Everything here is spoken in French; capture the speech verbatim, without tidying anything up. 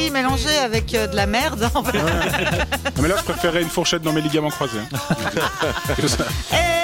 riz mélangé avec euh, de la merde. En fait. Ouais. Mais là, je préférais une fourchette dans mes ligaments croisés. Hein. Et